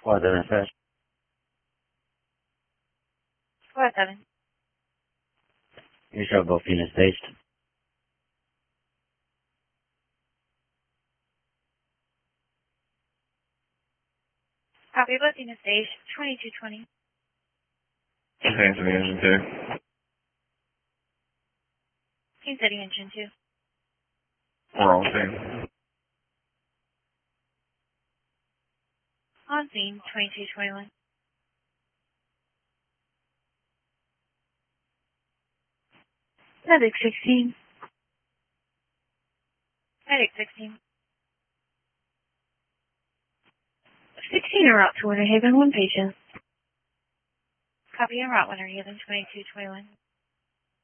475. 407. You show both units based. Copy both units stage 2220. Okay, so the engine 2. King City Engine 2. We're on scene. On scene 2221. Medic 16. Medic 16. 16 are out to Winter Haven, one patient. Copy en route Winter Haven 2221.